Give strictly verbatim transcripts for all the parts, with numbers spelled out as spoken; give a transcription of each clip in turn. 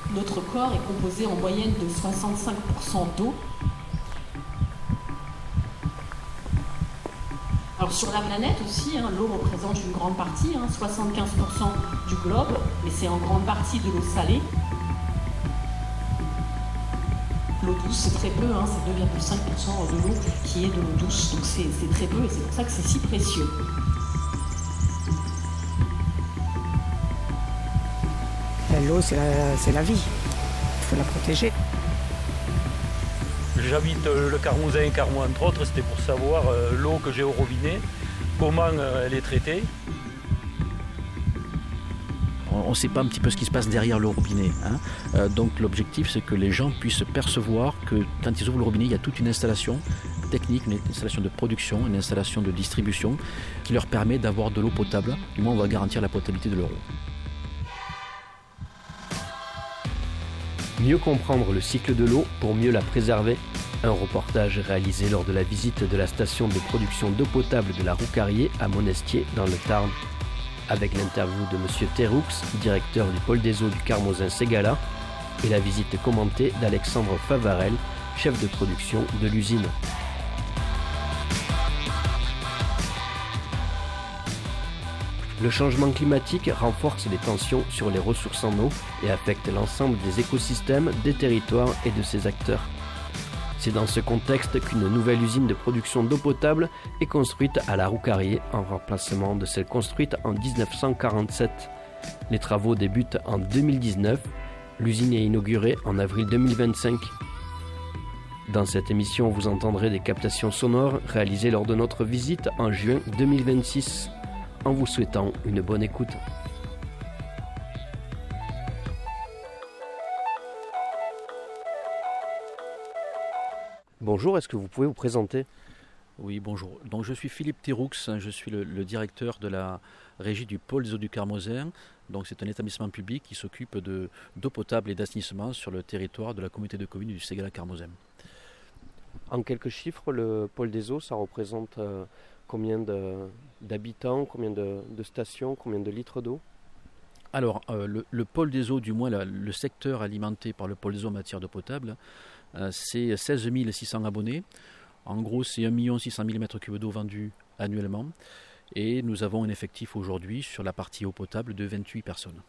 Notre corps est composé en moyenne de soixante-cinq pour cent d'eau. Alors sur la planète aussi, hein, l'eau représente une grande partie, hein, soixante-quinze pour cent du globe, mais c'est en grande partie de l'eau salée. L'eau douce, c'est très peu, hein, c'est deux virgule cinq pour cent de l'eau qui est de l'eau douce, donc c'est, c'est très peu et c'est pour ça que c'est si précieux. L'eau, c'est la, c'est la vie, il faut la protéger. J'habite le Carmousin, Carmaux entre autres, c'était pour savoir euh, l'eau que j'ai au robinet, comment euh, elle est traitée. On ne sait pas un petit peu ce qui se passe derrière le robinet. Hein. Euh, donc l'objectif, c'est que les gens puissent percevoir que quand ils ouvrent le robinet, il y a toute une installation technique, une installation de production, une installation de distribution qui leur permet d'avoir de l'eau potable. Du moins, on va garantir la potabilité de leur eau. Mieux comprendre le cycle de l'eau pour mieux la préserver. Un reportage réalisé lors de la visite de la station de production d'eau potable de la Roucarié à Monestier dans le Tarn. Avec l'interview de M. Terroux, directeur du pôle des eaux du Carmozin-Ségala, et la visite commentée d'Alexandre Favarel, chef de production de l'usine. Le changement climatique renforce les tensions sur les ressources en eau et affecte l'ensemble des écosystèmes, des territoires et de ses acteurs. C'est dans ce contexte qu'une nouvelle usine de production d'eau potable est construite à la Roucarié en remplacement de celle construite en dix-neuf cent quarante-sept. Les travaux débutent en deux mille dix-neuf. L'usine est inaugurée en avril deux mille vingt-cinq. Dans cette émission, vous entendrez des captations sonores réalisées lors de notre visite en juin deux mille vingt-six. En vous souhaitant une bonne écoute. Bonjour, est-ce que vous pouvez vous présenter ? Oui, bonjour. Donc, je suis Philippe Terroux, je suis le, le directeur de la régie du pôle des eaux du Carmozin. Donc, c'est un établissement public qui s'occupe de, d'eau potable et d'assainissement sur le territoire de la communauté de communes du Ségala-Carmozin. En quelques chiffres, le pôle des eaux, ça représente euh, combien de, d'habitants, combien de, de stations, combien de litres d'eau ? Alors, euh, le, le pôle des eaux, du moins la, le secteur alimenté par le pôle des eaux en matière d'eau potable, euh, c'est seize mille six cents abonnés. En gros, c'est un million six cent mille mètres cubes d'eau vendus annuellement. Et nous avons un effectif aujourd'hui sur la partie eau potable de vingt-huit personnes.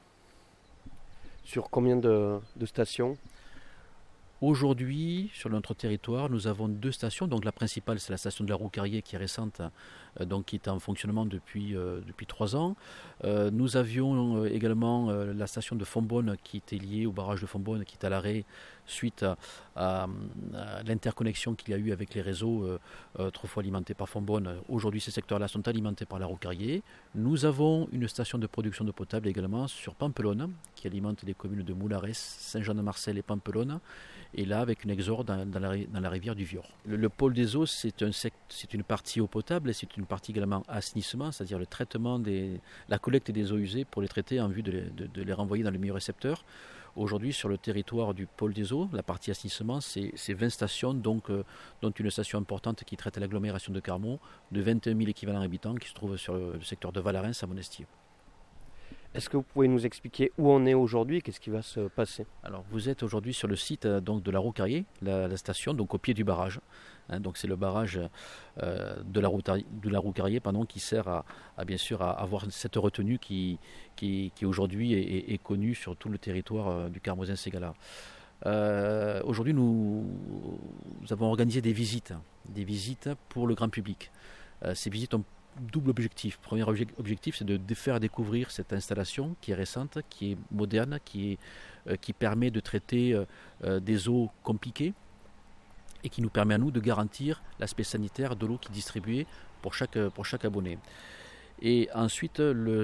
Sur combien de, de stations ? Aujourd'hui, sur notre territoire, nous avons deux stations. Donc la principale, c'est la station de la Roucarié qui est récente, euh, donc qui est en fonctionnement depuis, euh, depuis trois ans. Euh, nous avions euh, également euh, la station de Fontbonne qui était liée au barrage de Fontbonne, qui est à l'arrêt suite à, à, à l'interconnexion qu'il y a eu avec les réseaux euh, euh, autrefois alimentés par Fontbonne. Aujourd'hui, ces secteurs-là sont alimentés par la Roucarié. Nous avons une station de production d'eau potable également sur Pampelonne, qui alimente les communes de Moulares, Saint-Jean-de-Marcel et Pampelonne. Et là, avec une exorde dans, dans, la, dans la rivière du Vior. Le, le pôle des eaux, c'est, un sect, c'est une partie eau potable et c'est une partie également assainissement, c'est-à-dire le traitement, des, la collecte des eaux usées pour les traiter en vue de les, de, de les renvoyer dans le milieu récepteur. Aujourd'hui, sur le territoire du pôle des eaux, la partie assainissement, c'est, c'est vingt stations, donc, euh, dont une station importante qui traite l'agglomération de Carmaux, de vingt et un mille équivalents habitants qui se trouve sur le, le secteur de Vallarens à Monestier. Est-ce que vous pouvez nous expliquer où on est aujourd'hui et qu'est-ce qui va se passer ? Alors, vous êtes aujourd'hui sur le site euh, donc, de la Roucarié, la, la station, donc au pied du barrage. Hein, donc, c'est le barrage euh, de la, Roucarié, de la Roucarié pardon, qui sert à, à, bien sûr, à avoir cette retenue qui, qui, qui aujourd'hui est, est, est connue sur tout le territoire euh, du Carmozin-Ségala. Euh, aujourd'hui, nous, nous avons organisé des visites, des visites pour le grand public. Euh, ces visites ont double objectif. Premier objectif, c'est de faire découvrir cette installation qui est récente, qui est moderne, qui, est, euh, qui permet de traiter euh, des eaux compliquées et qui nous permet à nous de garantir l'aspect sanitaire de l'eau qui est distribuée pour chaque, pour chaque abonné. Et ensuite, le